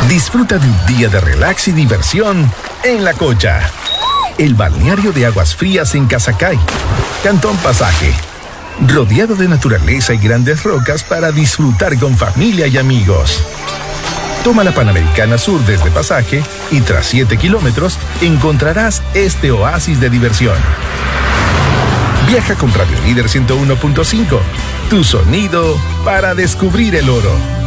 Disfruta de un día de relax y diversión en La Cocha, el balneario de aguas frías en Casacay, Cantón Pasaje, rodeado de naturaleza y grandes rocas para disfrutar con familia y amigos. Toma la Panamericana Sur desde Pasaje y tras 7 kilómetros encontrarás este oasis de diversión. Viaja con Radio Líder 101.5, tu sonido para descubrir el oro.